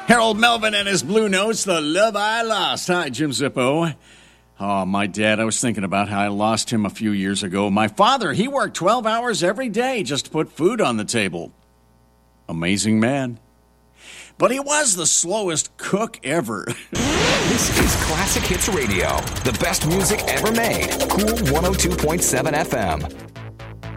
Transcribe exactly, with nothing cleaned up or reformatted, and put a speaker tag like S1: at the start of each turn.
S1: Harold Melvin and his Blue Notes, The Love I Lost. Hi, Jim Zippo. Oh, my dad, I was thinking about how I lost him a few years ago. My father, he worked twelve hours every day just to put food on the table. Amazing man. But he was the slowest cook ever.
S2: This is Classic Hits Radio, the best music ever made. Cool one oh two point seven F M.